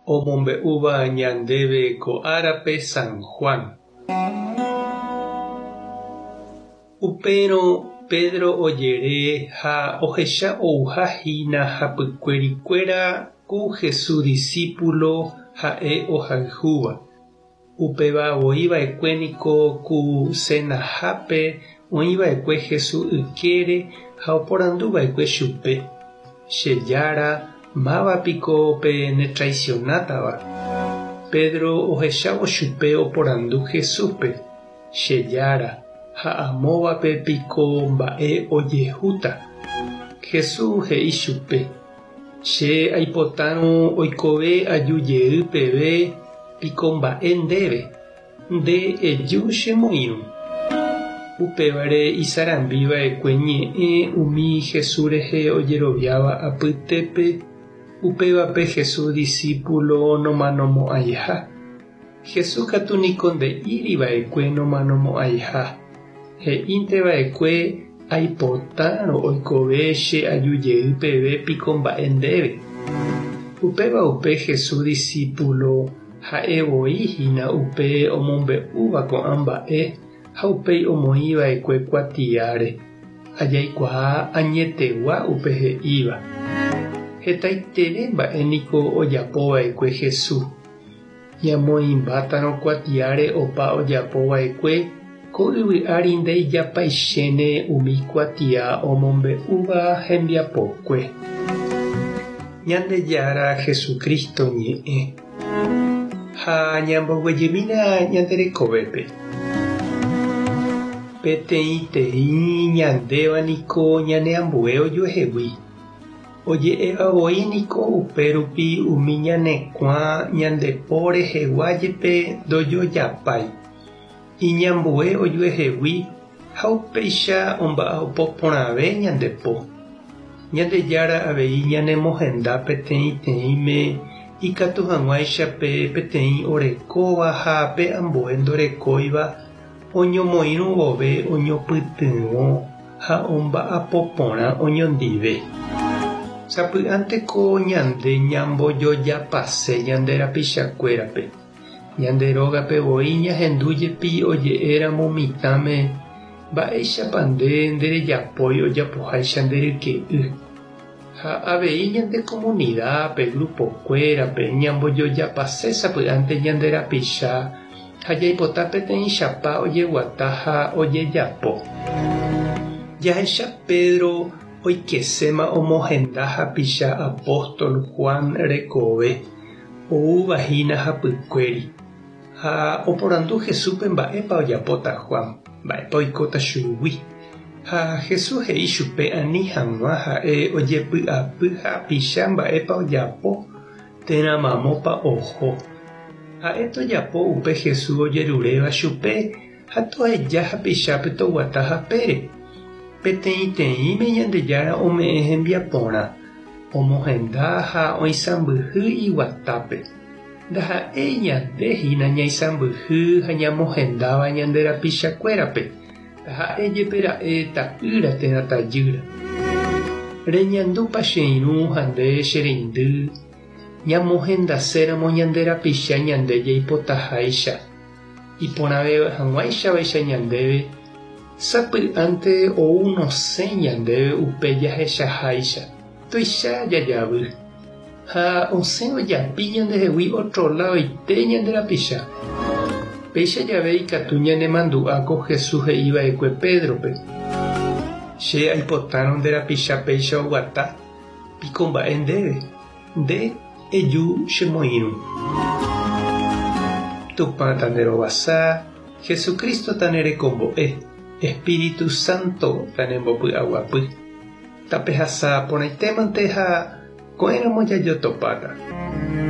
Omombe'úva ñandéve ko'árape San Juan. Upérõ Pedro ojere ha ohecha ouhahína hapykuerikuéra ku Jesús discípulo ha'e ohayhúva. Upéva oĩva'ekuéniko ku senahápe oĩva'ekue Jesús ykére ha oporanduva'ekue chupe. Chejára mávapiko pe netraicionátava. Pedro ohechávo chupe oporandu Jesúspe. Chejára ha amóvape piko mba'e ojehúta. Jesús he'i chupe: che aipotárõ oikove ajujey peve piko mba'e ndéve. Nde eju chemoirũ. Upévare isarambiva'ekue ñe'ẽ umi Jesús rehe ojeroviáva apytépe. Upévape Jesús discípulo nomanomo'ãiha. Jesús katu niko nde'íriva'ekue nomanomo'ãiha. He'ínteva'ekue aipotárõ oikove che ajujey peve piko mba'e ndéve. Upéva upe Jesús discípulo ha'evoihína upe omombe'úva ko'ã mba'e ha upéi omoĩva'ekue kuatiáre. Ajaikuaa añetegua upe he'íva. Hetaiterei mba'éniko ojapova'ekue Jesús. Ñamoĩmbátarõ kuatiáre opa ojapova'ekue ko yvy'ári ndeijapaichéne umi kuatia omombe'úva hembiapokue. Ñandejára Jesucristo ñe'ẽ ha ñamboguejýmina ñanderekovépe. Peteĩteĩ ñandévaniko ñaneambue ojuehegui. Oje'evavoíniko upérupi umi ñanekuã ñandepo reheguájepe ndojojapái. Iñambue ojuehegui ha upéicha omba'apoporãve ñandepo. Ñandejára avei ñanemohenda peteĩteĩme ikatu hag̃uáichape peteĩ orekóva ha pe ambue ndorekóiva oñomoirũ vove oñopytyvõ ha omba'apoporã oñondive. Sapy'ánteko ñande ñambojojapase ñande rapichakuérape. Ñande rógapevoi ñahendújepi oje'éramo mitãme mba'éichapa nde nderejapói ojapoháicha nderyke'y. Ha avei ñande comunidadpe, grupokuérape ñambojojapase sapy'ánte ñande rapicha ha jaipota peteĩ chapa ojeguata ha ojejapo. Jahecha Pedro oikeséma omohenda hapicha apóstol Juan rekove ouvahína hapykuéri ha oporandu Jesúspe mba'épa ojapóta Juan, mba'épa oikóta chugui. Ha Jesús he'i chupe ani hag̃ua ha'e ojepy'apy ha apicha mba'épa ojapo térãmamópa oho. Ha'e tojapo upe Jesús ojeruréva chupe ha toheja hapichápe toguata hapére. Peteĩteĩme Ñandejára ome'ẽ hembiaporã, omohenda ha oisãmbyhy iguatápe. Ndaha'éi ñandehína ñaisãmbyhy ha ñamohendáva ñande rapichakuérape. Ndaha'éjepe ra'e ta'ýra térã tajýra. Reñandúpa che irũ ha nde che reindy ñamohendaséramo ñande rapicha ñande jaipotaháicha. Iporãve hag̃uáichavaicha ñandéve sapy'ánte ou nosẽ ñandéve upe jahechaháicha tuicha jajavy. Ha osẽ ojapi ñandehegui otrola oite ñande rapicha. Péicha jave ikatu ñanemandu'a ko Jesús he'íva'ekue Pedrope: che aipotárõ nde rapicha péicha oguata piko mba'e ndéve. Nde eju chemoirũ. Tupã tanderovasa, Jesucristo tanerekombo'e, Espíritu Santo tanembopy'aguapy. Tapehasa porãitémante ha ko'ẽramo jajotopáta.